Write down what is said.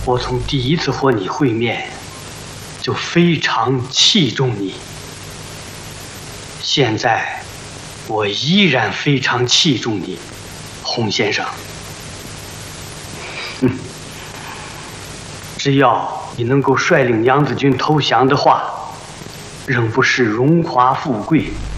我从第一次和你会面就非常器重你，现在我依然非常器重你，洪先生。只要你能够率领娘子军投降的话，仍不是荣华富贵